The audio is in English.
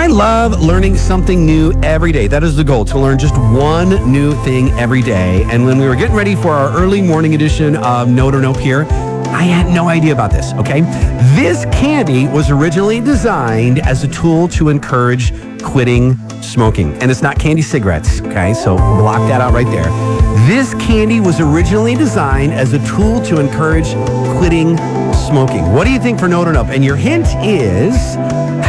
love learning something new every day. That is the goal, to learn just one new thing every day. And when we were getting ready for our early morning edition of Note or Nope here, I had no idea about this, okay? This candy was originally designed as a tool to encourage quitting smoking. And it's not candy cigarettes, okay? So block that out right there. This candy was originally designed as a tool to encourage quitting smoking. What do you think for Note or Nope? And your hint is